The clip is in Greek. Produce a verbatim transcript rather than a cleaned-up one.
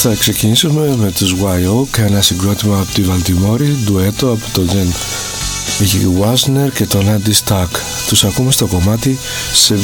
θα ξεκινήσουμε με τους γουάι ο και ένα συγκρότημα από τη Βαλτιμόρη, ντουέτο από τον Τζεν Wasner και τον Andy Stack. Τους ακούμε στο κομμάτι Severe.